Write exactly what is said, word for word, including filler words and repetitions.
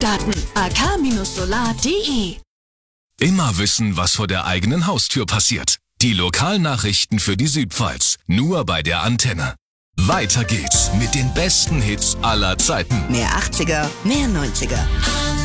Sonnengarten. a k solar punkt de. Immer wissen, was vor der eigenen Haustür passiert. Die Lokalnachrichten für die Südpfalz. Nur bei der Antenne. Weiter geht's mit den besten Hits aller Zeiten. Mehr achtziger, mehr neunziger.